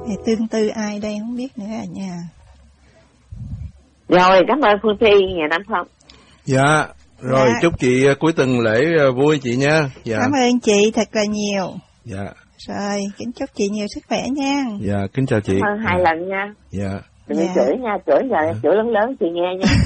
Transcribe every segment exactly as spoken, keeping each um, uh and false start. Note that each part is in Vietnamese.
Tương tư ai đây không biết nữa à nha. Rồi, cảm ơn Phương Thi, nhà Nam Phong. Dạ, rồi dạ. Chúc chị cuối tuần lễ vui chị nha. Dạ. Cảm ơn chị thật là nhiều. Dạ. Rồi, kính chúc chị nhiều sức khỏe nha. Dạ, kính chào chị. Cảm ơn hai dạ. lần nha. Dạ. Đừng dạ. chửi nha, chửi giờ dạ. chửi lớn lớn chị nghe nha.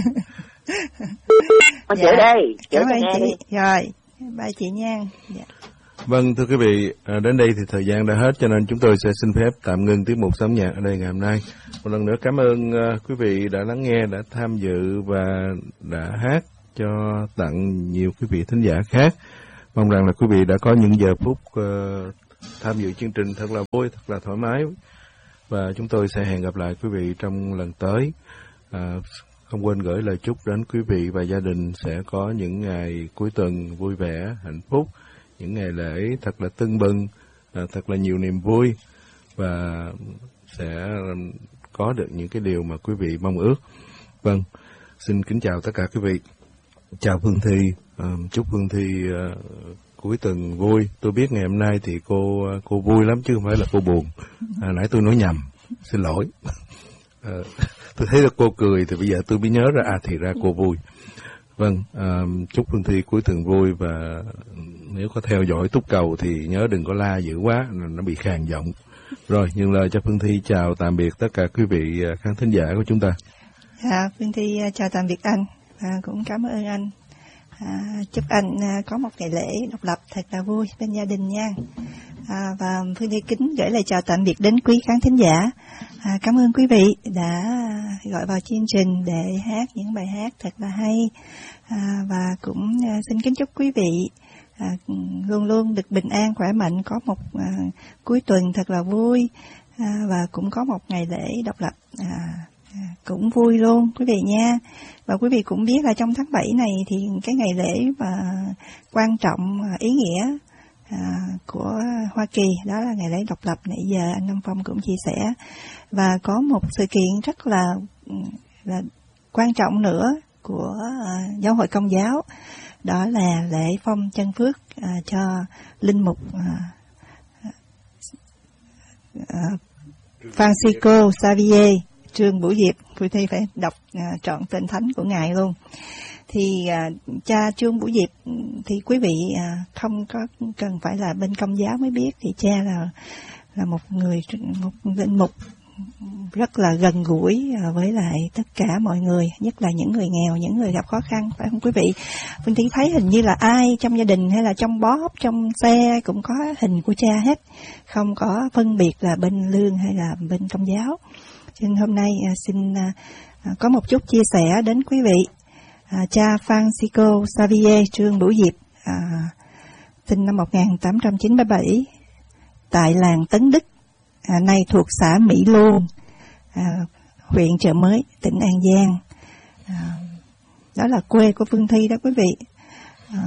Con dạ. chửi đây, chửi cảm ơn nghe chị. Đi. Rồi, bye chị nha. Dạ. Vâng, thưa quý vị, đến đây thì thời gian đã hết cho nên chúng tôi sẽ xin phép tạm ngưng tiết mục Sống Nhạc ở đây ngày hôm nay. Một lần nữa cảm ơn quý vị đã lắng nghe, đã tham dự và đã hát cho tặng nhiều quý vị thính giả khác. Mong rằng là quý vị đã có những giờ phút uh, tham dự chương trình thật là vui, thật là thoải mái. Và chúng tôi sẽ hẹn gặp lại quý vị trong lần tới. Uh, không quên gửi lời chúc đến quý vị và gia đình sẽ có những ngày cuối tuần vui vẻ, hạnh phúc. Những ngày lễ thật là tưng bừng, thật là nhiều niềm vui và sẽ có được những cái điều mà quý vị mong ước. Vâng, xin kính chào tất cả quý vị. Chào Phương Thi, chúc Phương Thi uh, cuối tuần vui. Tôi biết ngày hôm nay thì cô cô vui lắm chứ không phải là cô buồn. À, nãy tôi nói nhầm, xin lỗi. À, tôi thấy là cô cười thì bây giờ tôi mới nhớ ra à thì ra cô vui. Vâng, uh, chúc Phương Thi cuối tuần vui và nếu có theo dõi Túc Cầu thì nhớ đừng có la dữ quá, nó bị khàn giọng. Rồi, nhường lời cho Phương Thi chào tạm biệt tất cả quý vị khán thính giả của chúng ta. À, Phương Thi chào tạm biệt anh, à, cũng cảm ơn anh. À, chúc anh à, có một ngày lễ độc lập thật là vui bên gia đình nha. À, và Phương Thi kính gửi lời chào tạm biệt đến quý khán thính giả. À, cảm ơn quý vị đã gọi vào chương trình để hát những bài hát thật là hay. À, và cũng à, xin kính chúc quý vị à, luôn luôn được bình an, khỏe mạnh, có một à, cuối tuần thật là vui à, và cũng có một ngày lễ độc lập à, à, cũng vui luôn quý vị nha. Và quý vị cũng biết là trong tháng bảy này thì cái ngày lễ và quan trọng, ý nghĩa à, của Hoa Kỳ đó là ngày lễ độc lập. Nãy giờ anh Nam Phong cũng chia sẻ và có một sự kiện rất là là quan trọng nữa của à, giáo hội Công giáo, đó là lễ phong chân phước à, cho linh mục à, à, Francisco Xavier Trương Bửu Diệp. Quý thi phải đọc à, trọn tên thánh của ngài luôn. Thì à, cha Trương Bửu Diệp thì quý vị à, không có cần phải là bên Công giáo mới biết, thì cha là là một người một linh mục rất là gần gũi với lại tất cả mọi người, nhất là những người nghèo, những người gặp khó khăn, phải không quý vị? Phương Thi thấy hình như là ai trong gia đình hay là trong bóp, trong xe cũng có hình của cha hết, không có phân biệt là bên lương hay là bên Công giáo. Cho nên hôm nay à, xin à, có một chút chia sẻ đến quý vị. À, cha Francisco Xavier Trương Bửu Diệp à, sinh năm một nghìn tám trăm chín mươi bảy tại làng Tấn Đức, à, nay thuộc xã Mỹ Luông, à, huyện Chợ Mới, tỉnh An Giang. À, đó là quê của Phương Thi đó quý vị. À,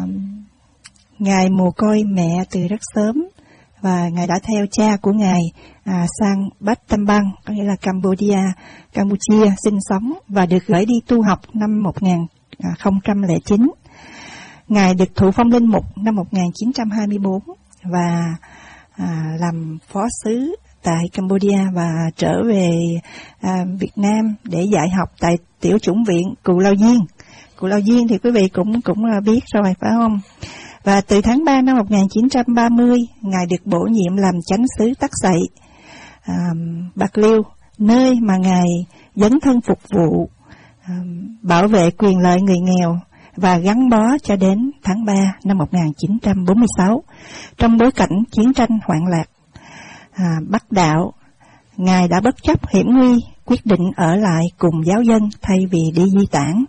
ngài mồ côi mẹ từ rất sớm và ngài đã theo cha của ngài à, sang Battambang, có nghĩa là Cambodia, Campuchia sinh sống và được gửi đi tu học năm một nghìn không trăm lẻ chín. Ngài được thụ phong linh mục năm một nghìn chín trăm hai mươi bốn và à, làm phó sứ tại Cambodia và trở về à, Việt Nam để dạy học tại Tiểu chủng viện Cù Lao Diên. Cù Lao Diên thì quý vị cũng cũng biết rồi phải không? Và từ tháng ba năm một nghìn chín trăm ba mươi, ngài được bổ nhiệm làm chánh xứ Tắc Sậy, à, Bạc Liêu, nơi mà ngài dấn thân phục vụ, à, bảo vệ quyền lợi người nghèo và gắn bó cho đến tháng ba năm một nghìn chín trăm bốn mươi sáu. Trong bối cảnh chiến tranh hoạn lạc à, Bắc Đạo, ngài đã bất chấp hiểm nguy, quyết định ở lại cùng giáo dân thay vì đi di tản.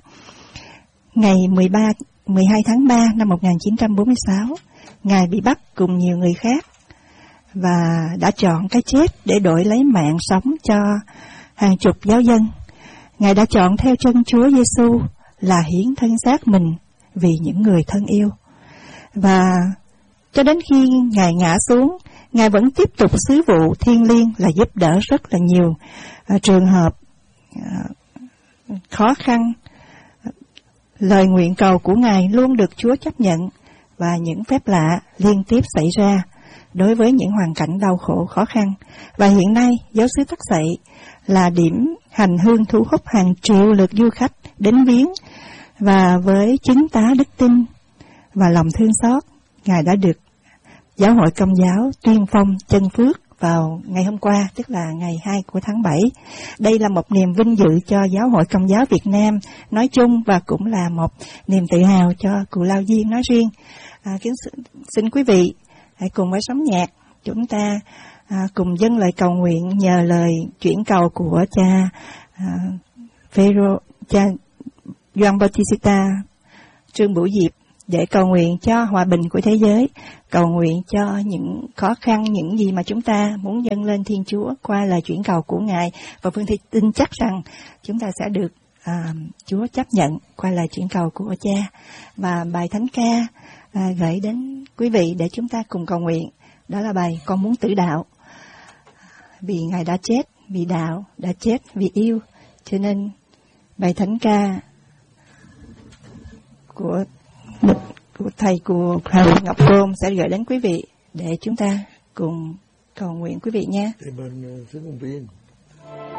Ngày mười ba mười hai tháng ba năm một nghìn chín trăm bốn mươi sáu, ngài bị bắt cùng nhiều người khác và đã chọn cái chết để đổi lấy mạng sống cho hàng chục giáo dân. Ngài đã chọn theo chân Chúa Giêsu là hiến thân xác mình vì những người thân yêu. Và cho đến khi ngài ngã xuống, ngài vẫn tiếp tục sứ vụ thiêng liêng là giúp đỡ rất là nhiều uh, trường hợp uh, khó khăn. Lời nguyện cầu của ngài luôn được Chúa chấp nhận và những phép lạ liên tiếp xảy ra. đối với những hoàn cảnh đau khổ khó khăn. Và hiện nay, giáo xứ Tắc Xậy là điểm hành hương thu hút hàng triệu lượt du khách đến viếng, và với chứng tá đức tin và lòng thương xót, Ngài đã được Giáo hội Công giáo tuyên phong chân phước vào ngày hôm qua, tức là ngày hai của tháng bảy. Đây là một niềm vinh dự cho Giáo hội Công giáo Việt Nam nói chung, và cũng là một niềm tự hào cho Cù Lao Diên nói riêng. À, kính xin quý vị hãy cùng với sóng nhạc chúng ta à, cùng dâng lời cầu nguyện nhờ lời chuyển cầu của cha à, Phêrô, cha Gioan Bautista Trương Bửu Diệp, để cầu nguyện cho hòa bình của thế giới, cầu nguyện cho những khó khăn, những gì mà chúng ta muốn dâng lên Thiên Chúa qua lời chuyển cầu của Ngài. Và Phương Thi tin chắc rằng chúng ta sẽ được à, Chúa chấp nhận qua lời chuyển cầu của cha. Và bài thánh ca à, gửi đến quý vị để chúng ta cùng cầu nguyện, đó là bài Con muốn tử đạo. Vì Ngài đã chết vì đạo, đã chết vì yêu, cho nên bài thánh ca của của thầy của thầy Ngọc Côn sẽ gửi đến quý vị để chúng ta cùng cầu nguyện quý vị nha. Thì mình sẽ cùng viên.